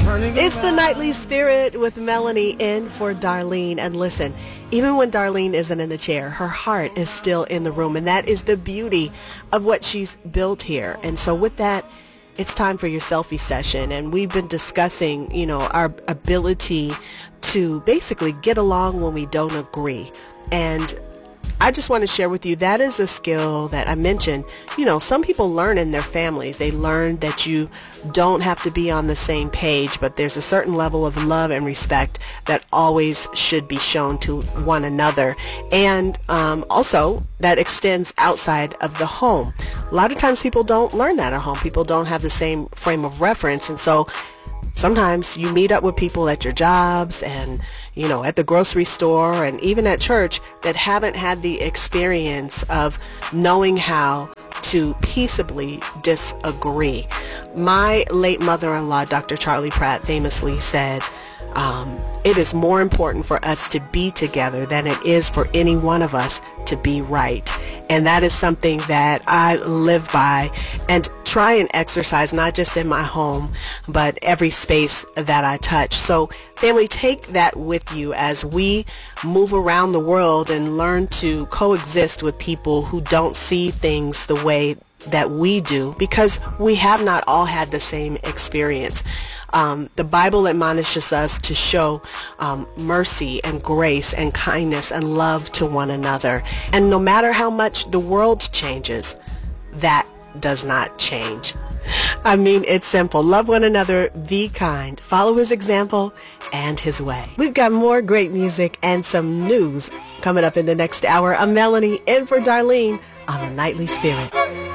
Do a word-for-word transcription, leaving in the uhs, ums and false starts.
It's the Nightly Spirit with Melanie in for Darlene. And listen, even when Darlene isn't in the chair, her heart is still in the room. And that is the beauty of what she's built here. And so with that, it's time for your selfie session. And we've been discussing, you know, our ability to basically get along when we don't agree. And I just want to share with you, that is a skill that I mentioned. You know, some people learn in their families. They learn that you don't have to be on the same page, but there's a certain level of love and respect that always should be shown to one another. And um, also, that extends outside of the home. A lot of times people don't learn that at home. People don't have the same frame of reference. And so sometimes you meet up with people at your jobs and, you know, at the grocery store and even at church that haven't had the experience of knowing how to peaceably disagree. My late mother-in-law, Doctor Charlie Pratt, famously said, um, it is more important for us to be together than it is for any one of us to be right. And that is something that I live by and try and exercise, not just in my home, but every space that I touch. So family, take that with you as we move around the world and learn to coexist with people who don't see things the way that we do, because we have not all had the same experience. Um, the Bible admonishes us to show um, mercy and grace and kindness and love to one another. And no matter how much the world changes, that does not change. I mean, it's simple. Love one another, be kind, follow his example and his way. We've got more great music and some news coming up in the next hour. I'm Melanie in for Darlene on the Nightly Spirit.